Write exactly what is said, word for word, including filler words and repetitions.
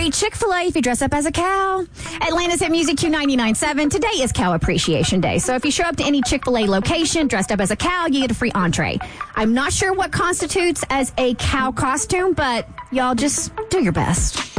free Chick-fil-A if you dress up as a cow. Atlanta's Hit Music Q ninety-nine point seven. Today is Cow Appreciation Day. So if you show up to any Chick-fil-A location dressed up as a cow, you get a free entree. I'm not sure what constitutes as a cow costume, but y'all just do your best.